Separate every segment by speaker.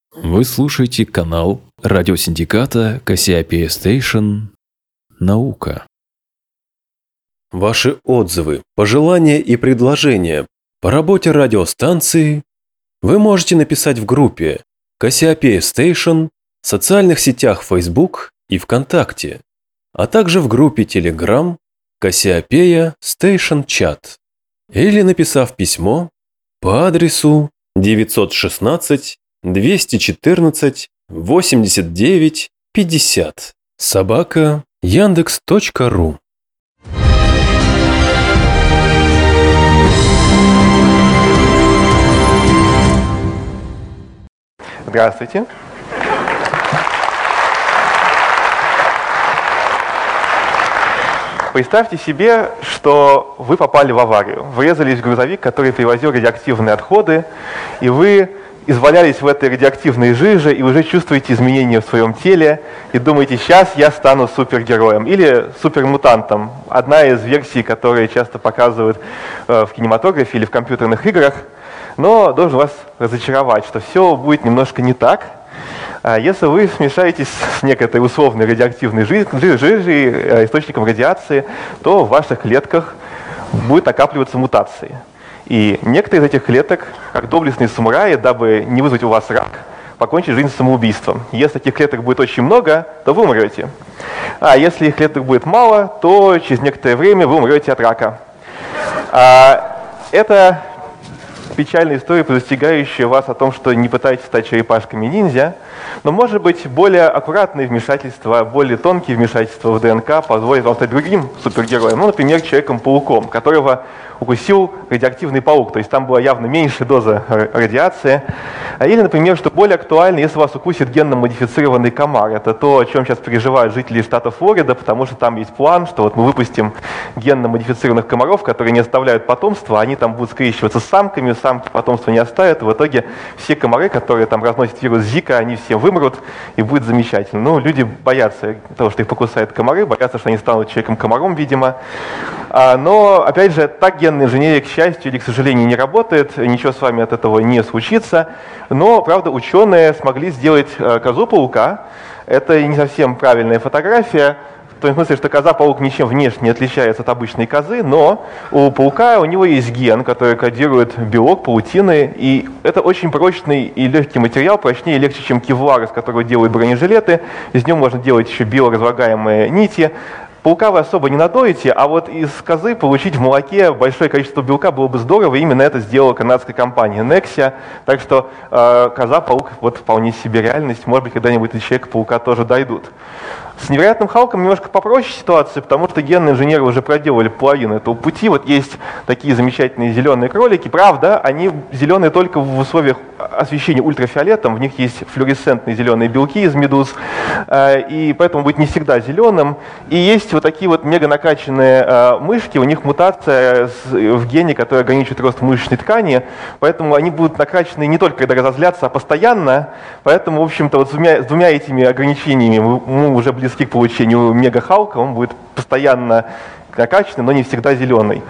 Speaker 1: Вы слушаете канал радиосиндиката Кассиопея Station «Наука». Ваши отзывы, пожелания и предложения по работе радиостанции вы можете написать в группе Кассиопея Station в социальных сетях Facebook и ВКонтакте, а также в группе Telegram Кассиопея Station Chat или написав письмо по адресу 916 214 89 50 @yandex.ru.
Speaker 2: Здравствуйте. Представьте себе, что вы попали в аварию, врезались в грузовик, который перевозил радиоактивные отходы, и вы извалялись в этой радиоактивной жиже и уже чувствуете изменения в своем теле и думаете, сейчас я стану супергероем или супермутантом. Одна из версий, которые часто показывают в кинематографе или в компьютерных играх. Но должен вас разочаровать, что все будет немножко не так. Если вы смешаетесь с некой условной радиоактивной жижей, источником радиации, то в ваших клетках будут накапливаться мутации. И некоторые из этих клеток, как доблестные самураи, дабы не вызвать у вас рак, покончат жизнь самоубийством. Если таких клеток будет очень много, то вы умрете. А если их клеток будет мало, то через некоторое время вы умрете от рака. Это печальная история, предостерегающая вас о том, что не пытайтесь стать черепашками-ниндзя, но, может быть, более аккуратные вмешательства, более тонкие вмешательства в ДНК позволят вам стать другим супергероем, ну, например, Человеком-пауком, которого укусил радиоактивный паук, то есть там была явно меньшая доза радиации. Или, например, что более актуально, если вас укусит генно-модифицированный комар. Это то, о чем сейчас переживают жители штата Флорида, потому что там есть план, что вот мы выпустим генно-модифицированных комаров, которые не оставляют потомства, они там будут скрещиваться с самками, самки потомства не оставят, и в итоге все комары, которые там разносят вирус Зика, они все вымрут, и будет замечательно. Ну, люди боятся того, что их покусают комары, боятся, что они станут человеком-комаром, видимо. Но, опять же, так генная инженерия, к счастью или к сожалению, не работает, ничего с вами от этого не случится. Но, правда, ученые смогли сделать козу-паука. Это не совсем правильная фотография, в том смысле, что коза-паук ничем внешне не отличается от обычной козы, но у паука у него есть ген, который кодирует белок паутины, и это очень прочный и легкий материал, прочнее и легче, чем кевлар, из которого делают бронежилеты. Из него можно делать еще биоразлагаемые нити. Паука вы особо не надоите, а вот из козы получить в молоке большое количество белка было бы здорово. Именно это сделала канадская компания Nexia. Так что коза-паук вот вполне себе реальность. Может быть, когда-нибудь и Человека-паука тоже дойдут. С невероятным Халком немножко попроще ситуация, потому что генные инженеры уже проделали половину этого пути. Вот есть такие замечательные зеленые кролики. Правда, они зеленые только в условиях освещения ультрафиолетом. В них есть флуоресцентные зеленые белки из медуз, и поэтому будет не всегда зеленым. И есть вот такие вот мега накачанные мышки, у них мутация в гене, которая ограничивает рост мышечной ткани, поэтому они будут накачаны не только когда разозлятся, а постоянно. Поэтому, в общем-то, вот с двумя этими ограничениями мы уже близки к получению мега-халка, он будет постоянно накачанный, но не всегда зеленый.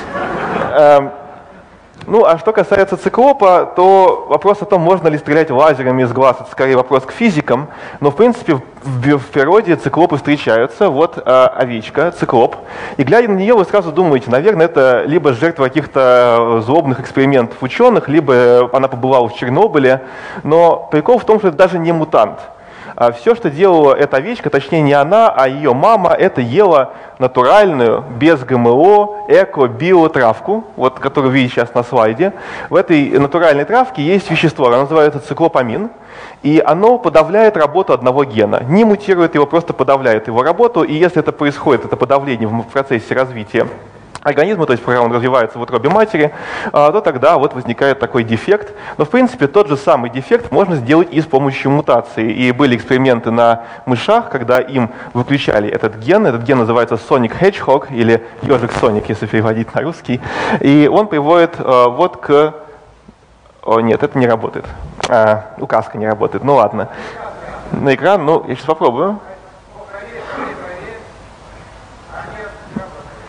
Speaker 2: Ну, а что касается циклопа, то вопрос о том, можно ли стрелять лазерами из глаз, это скорее вопрос к физикам, но в принципе в природе циклопы встречаются. Вот овечка, циклоп, и глядя на нее, вы сразу думаете, наверное, это либо жертва каких-то злобных экспериментов ученых, либо она побывала в Чернобыле, но прикол в том, что это даже не мутант. Все, что делала эта овечка, точнее не она, а ее мама, это ела натуральную, без ГМО, эко-биотравку, вот, которую вы видите сейчас на слайде. В этой натуральной травке есть вещество, оно называется циклопамин, и оно подавляет работу одного гена. Не мутирует его, просто подавляет его работу, и если это происходит, это подавление в процессе развития организма, то есть пока он развивается в утробе матери, то тогда вот возникает такой дефект. Но в принципе тот же самый дефект можно сделать и с помощью мутации. И были эксперименты на мышах, когда им выключали этот ген. Этот ген называется Sonic Hedgehog или ежик Соник, если переводить на русский. И он приводит вот к... О, нет, это не работает. Указка не работает. Ну ладно. На экран, ну я сейчас попробую.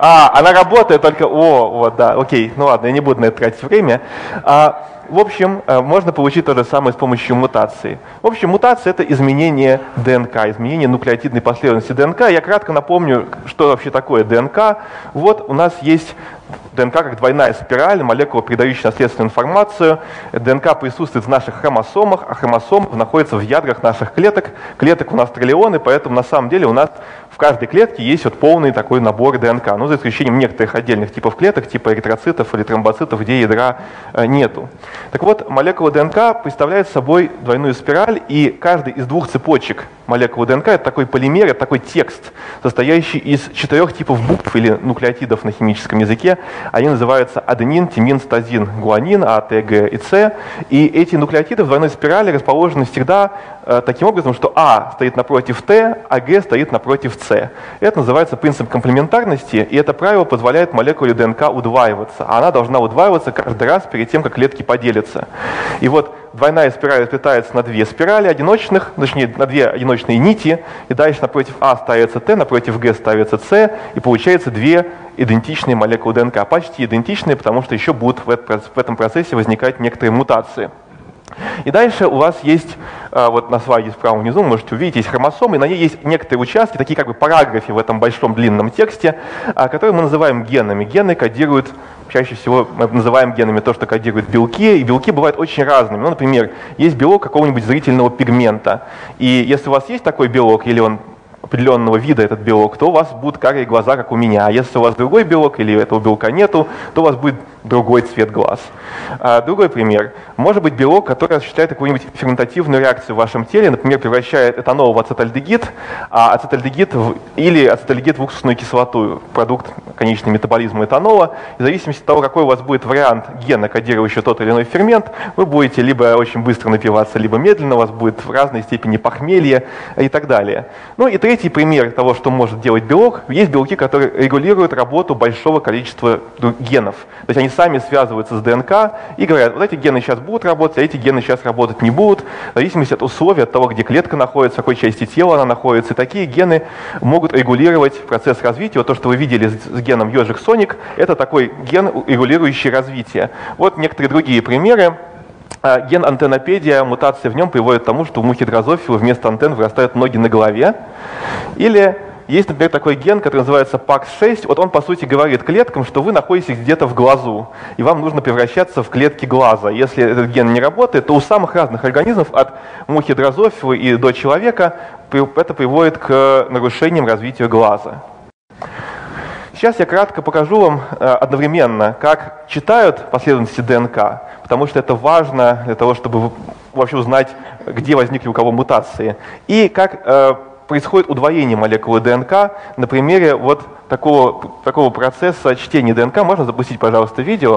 Speaker 2: Она работает только... Вот, да, окей, ну ладно, я не буду на это тратить время. В общем, можно получить то же самое с помощью мутации. В общем, мутация — это изменение ДНК, изменение нуклеотидной последовательности ДНК. Я кратко напомню, что вообще такое ДНК. Вот у нас есть ДНК как двойная спираль, молекула, передающая наследственную информацию. ДНК присутствует в наших хромосомах, а хромосомы находятся в ядрах наших клеток. Клеток у нас триллионы, поэтому на самом деле у нас в каждой клетке есть вот полный такой набор ДНК, ну, за исключением некоторых отдельных типов клеток, типа эритроцитов или тромбоцитов, где ядра нету. Так вот, молекула ДНК представляет собой двойную спираль, и каждый из двух цепочек молекулы ДНК — это такой полимер, это такой текст, состоящий из 4 типов букв или нуклеотидов на химическом языке. Они называются аденин, тимин, цитозин, гуанин, А, Т, Г и С. И эти нуклеотиды в двойной спирали расположены всегда таким образом, что А стоит напротив Т, а Г стоит напротив С. Это называется принцип комплементарности, и это правило позволяет молекуле ДНК удваиваться. Она должна удваиваться каждый раз перед тем, как клетки поделятся. И вот двойная спираль разлетается на 2 спирали одиночных, точнее на 2 одиночные нити, и дальше напротив А ставится Т, напротив Г ставится С, и получается 2 идентичные молекулы ДНК. Почти идентичные, потому что еще будут в этом процессе возникать некоторые мутации. И дальше у вас есть, вот на слайде справа внизу, можете увидеть, есть хромосомы, и на ней есть некоторые участки, такие как бы параграфы в этом большом длинном тексте, которые мы называем генами. Гены кодируют, чаще всего мы называем генами то, что кодируют белки, и белки бывают очень разными. Ну, например, есть белок какого-нибудь зрительного пигмента, и если у вас есть такой белок, или он определенного вида этот белок, то у вас будут карие глаза, как у меня. А если у вас другой белок или этого белка нету, то у вас будет другой цвет глаз. Другой пример. Может быть белок, который осуществляет какую-нибудь ферментативную реакцию в вашем теле, например, превращает этанол в ацетальдегид, или ацетальдегид в уксусную кислоту, продукт конечный метаболизма этанола. И в зависимости от того, какой у вас будет вариант гена, кодирующий тот или иной фермент, вы будете либо очень быстро напиваться, либо медленно, у вас будет в разной степени похмелье и так далее. Ну и третий пример того, что может делать белок, есть белки, которые регулируют работу большого количества генов. То есть они сами связываются с ДНК и говорят, вот эти гены сейчас будут работать, а эти гены сейчас работать не будут, в зависимости от условий, от того, где клетка находится, в какой части тела она находится. И такие гены могут регулировать процесс развития. Вот то, что вы видели с геном ежик Соник, это такой ген, регулирующий развитие. Вот некоторые другие примеры. Ген антеннопедия, мутация в нем приводит к тому, что у мухи дрозофилы вместо антенн вырастают ноги на голове. Или есть, например, такой ген, который называется PAX6. Вот он, по сути, говорит клеткам, что вы находитесь где-то в глазу, и вам нужно превращаться в клетки глаза. Если этот ген не работает, то у самых разных организмов, от мухи дрозофилы и до человека, это приводит к нарушениям развития глаза. Сейчас я кратко покажу вам одновременно, как читают последовательности ДНК, потому что это важно для того, чтобы вообще узнать, где возникли у кого мутации, и как происходит удвоение молекулы ДНК на примере вот такого процесса чтения ДНК. Можно запустить, пожалуйста, видео.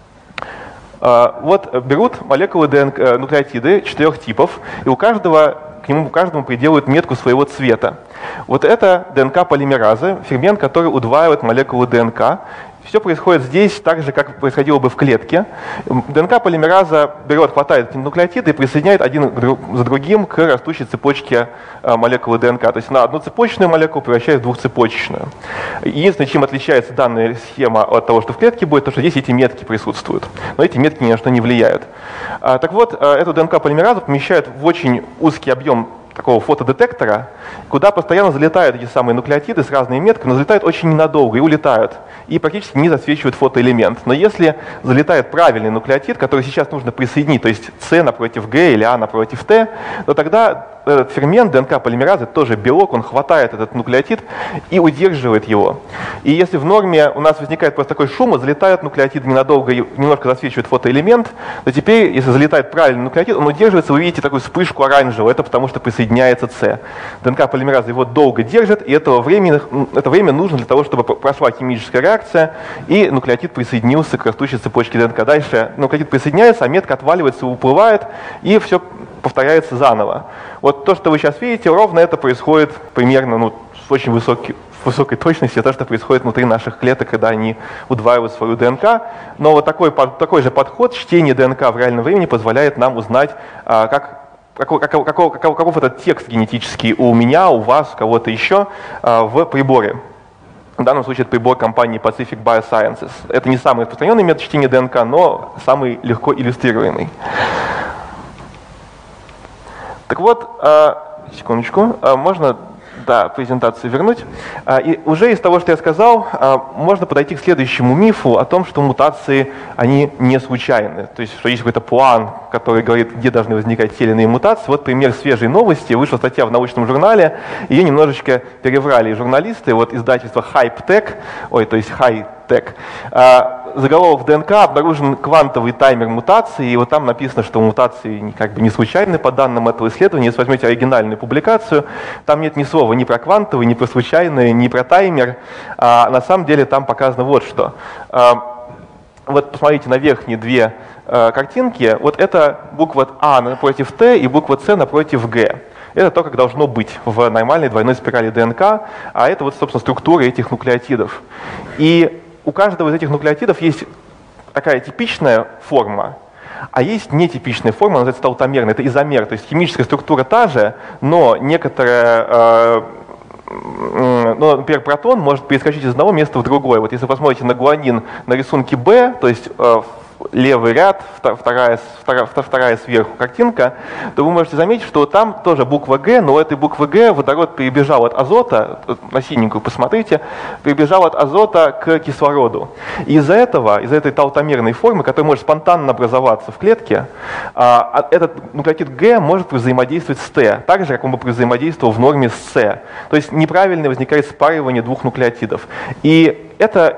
Speaker 2: Вот берут молекулы ДНК, нуклеотиды 4 типов, и к каждому приделывают метку своего цвета. Вот это ДНК-полимераза, фермент, который удваивает молекулы ДНК. Все происходит здесь так же, как происходило бы в клетке. ДНК-полимераза хватает эти нуклеотиды и присоединяет один за другим к растущей цепочке молекулы ДНК. То есть на одну цепочечную молекулу превращает в двухцепочечную. Единственное, чем отличается данная схема от того, что в клетке будет, то что здесь эти метки присутствуют. Но эти метки ни на что не влияют. Так вот, эту ДНК-полимеразу помещают в очень узкий объем такого фотодетектора, куда постоянно залетают эти самые нуклеотиды с разными метками, но залетают очень ненадолго и улетают, и практически не засвечивают фотоэлемент. Но если залетает правильный нуклеотид, который сейчас нужно присоединить, то есть С напротив Г или А напротив Т, то тогда этот фермент ДНК-полимеразы, тоже белок, он хватает этот нуклеотид и удерживает его. И если в норме у нас возникает просто такой шум, залетают нуклеотиды ненадолго и немножко засвечивают фотоэлемент, то теперь, если залетает правильный нуклеотид, он удерживается, вы видите такую вспышку оранжевого, это потому что присоединяется С. ДНК-полимераза его долго держит, и это время нужно для того, чтобы прошла химическая реакция, и нуклеотид присоединился к растущей цепочке ДНК. Дальше нуклеотид присоединяется, а метка отваливается, уплывает, и все повторяется заново. Вот то, что вы сейчас видите, ровно это происходит примерно с очень высокой точностью, то, что происходит внутри наших клеток, когда они удваивают свою ДНК. Но вот такой же подход, чтение ДНК в реальном времени, позволяет нам узнать, каков этот текст генетический у меня, у вас, у кого-то еще в приборе. В данном случае это прибор компании Pacific Biosciences. Это не самый распространенный метод чтения ДНК, но самый легко иллюстрируемый. Так вот, секундочку, можно презентацию вернуть. И уже из того, что я сказал, можно подойти к следующему мифу о том, что мутации, они не случайны. То есть, что есть какой-то план, который говорит, где должны возникать те или иные мутации. Вот пример свежей новости. Вышла статья в научном журнале, ее немножечко переврали журналисты. Вот издательство High-Tech, заголовок в ДНК обнаружен квантовый таймер мутации, и вот там написано, что мутации как бы не случайны по данным этого исследования. Если возьмете оригинальную публикацию, там нет ни слова ни про квантовый, ни про случайный, ни про таймер, а на самом деле там показано вот что. Вот посмотрите на верхние две картинки, вот это буква А напротив Т и буква С напротив Г. Это то, как должно быть в нормальной двойной спирали ДНК, а это вот, собственно, структура этих нуклеотидов. И у каждого из этих нуклеотидов есть такая типичная форма, а есть нетипичная форма, она называется таутомерная, это изомер, то есть химическая структура та же, но некоторая, например, протон может перескочить из одного места в другое. Вот если вы посмотрите на гуанин на рисунке Б, то есть левый ряд, вторая сверху картинка, то вы можете заметить, что там тоже буква Г, но у этой буквы Г водород перебежал от азота, на синенькую посмотрите, перебежал от азота к кислороду. И из-за этой таутомерной формы, которая может спонтанно образоваться в клетке, этот нуклеотид Г может взаимодействовать с Т, так же, как он бы взаимодействовал в норме с С. То есть неправильно возникает спаривание двух нуклеотидов. И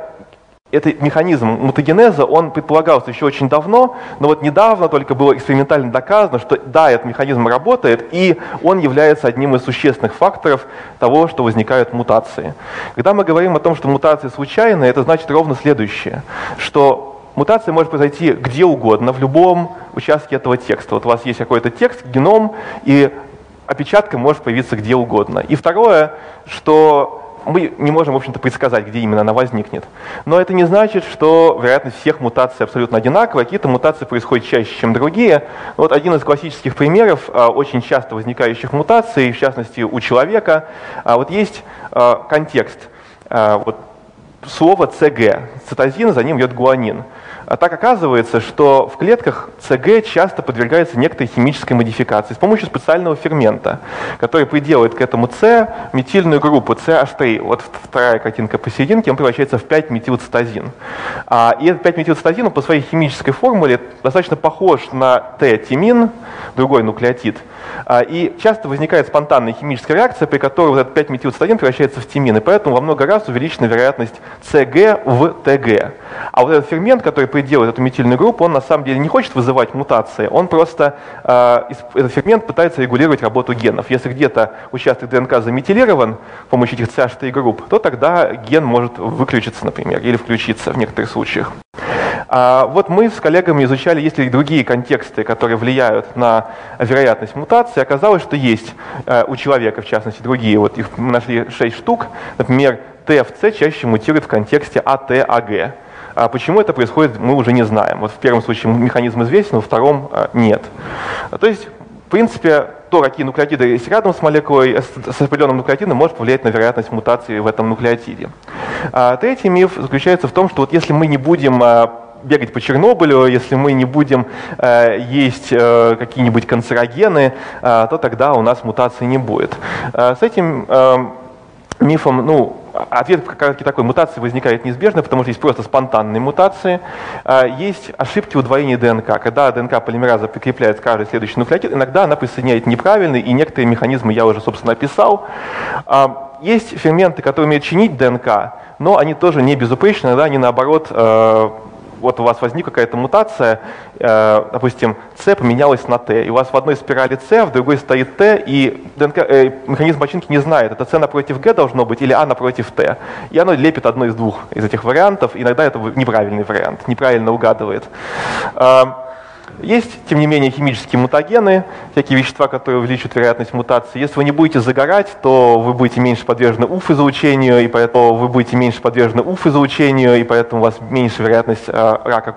Speaker 2: этот механизм мутагенеза, он предполагался еще очень давно, но вот недавно только было экспериментально доказано, что да, этот механизм работает, и он является одним из существенных факторов того, что возникают мутации. Когда мы говорим о том, что мутации случайны, это значит ровно следующее, что мутация может произойти где угодно, в любом участке этого текста. Вот у вас есть какой-то текст, геном, и опечатка может появиться где угодно. И второе, что мы не можем, в общем-то, предсказать, где именно она возникнет. Но это не значит, что вероятность всех мутаций абсолютно одинаковая. Какие-то мутации происходят чаще, чем другие. Вот один из классических примеров очень часто возникающих мутаций, в частности у человека, вот есть контекст. Вот слово ЦГ, цитозин, за ним идет гуанин. А так оказывается, что в клетках ЦГ часто подвергается некоторой химической модификации с помощью специального фермента, который приделывает к этому С метильную группу CH3. Вот вторая картинка посерединке, он превращается в 5-метилцитозин. И этот 5-метилцитозин по своей химической формуле достаточно похож на Т-тимин, другой нуклеотид. И часто возникает спонтанная химическая реакция, при которой вот этот 5-метилцитозин превращается в тимин, и поэтому во много раз увеличена вероятность ЦГ в ТГ. А вот этот фермент, который приделывает эту метильную группу, он на самом деле не хочет вызывать мутации, он просто, этот фермент пытается регулировать работу генов. Если где-то участок ДНК заметилирован с помощью этих CH3 групп, то тогда ген может выключиться, например, или включиться в некоторых случаях. Вот мы с коллегами изучали, есть ли и другие контексты, которые влияют на вероятность мутации. Оказалось, что есть у человека, в частности, другие. Вот их мы нашли 6 штук. Например, ТФЦ чаще мутирует в контексте АТ-АГ. А почему это происходит, мы уже не знаем. Вот в первом случае механизм известен, во втором нет. То есть, в принципе, то, какие нуклеотиды есть рядом с молекулой, с определенным нуклеотидом, может повлиять на вероятность мутации в этом нуклеотиде. Третий миф заключается в том, что вот если мы не будем бегать по Чернобылю, если мы не будем есть какие-нибудь канцерогены, то тогда у нас мутации не будет. С этим мифом, ответ такой: мутации возникают неизбежно, потому что есть просто спонтанные мутации. Есть ошибки удвоения ДНК. Когда ДНК-полимераза прикрепляет каждый следующий нуклеотид, иногда она присоединяет неправильный, и некоторые механизмы я уже, собственно, описал. Есть ферменты, которые умеют чинить ДНК, но они тоже не безупречны, иногда они наоборот. Вот у вас возникла какая-то мутация, допустим, С поменялась на Т, и у вас в одной спирали С, в другой стоит Т, и механизм починки не знает, это С напротив Г должно быть или А напротив Т. И оно лепит одно из двух из этих вариантов, иногда это неправильный вариант, неправильно угадывает. Есть, тем не менее, химические мутагены, всякие вещества, которые увеличивают вероятность мутации. Если вы не будете загорать, то вы будете меньше подвержены УФ-излучению, и поэтому у вас меньше вероятность рака